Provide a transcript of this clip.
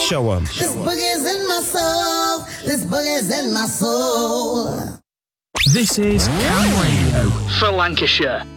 Show 'em. This boogie's in my soul. This boogie's in my soul. This is Cam Radio for Lancashire.